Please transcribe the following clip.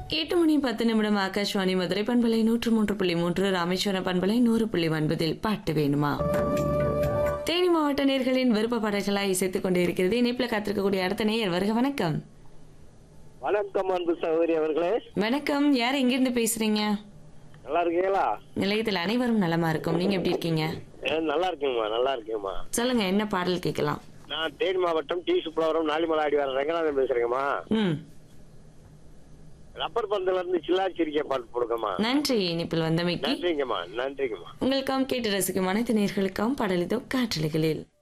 8 மணி 10 நிமிடம் ஆகாஷ்வாணி மதுரை பண்பலை 103.3 ராமேஸ்வரம் பண்பலை 100.9 பாட்டு வேணுமா? தேனி மாவட்ட நேயர்களின் விருப்ப பாடல்களாய் இசைத்துக் கொண்டே இருக்கிறது. இணைப்பில் காத்திருக்கக்கூடிய அடுத்த நேயர் வருக. வணக்கம். வணக்கம் அன்பு சகோதரி அவர்களே. வணக்கம். யார் எங்கிருந்து பேசுறீங்க? நல்லா இருக்கீங்களா? நிலையத்தில் அனைவரும் நலமா இருக்கும். நீங்க எப்படி இருக்கீங்க? நல்லா இருக்கேம்மா, நல்லா இருக்கேம்மா. சொல்லுங்க, என்ன பாடல் கேட்கலாம்? நான் தேனி மாவட்டம் டி சுப்புலவரம் நாலிமலை அடிவார ரங்கநாதன் பேசுறேங்கம்மா. ரப்பர் பந்துல இருந்து சில்லாச்சிரிக்கை பாட்டு போடுங்கம்மா. நன்றி இணைப்பில் வந்தமைக்கு. நன்றிங்கம்மா, நன்றிங்கம்மா. உங்களுக்காம் கேட்டு ரசிக்கும் அனைத்து நேயர்களுக்காம் பாடல் இதோ காற்றலைகளில்.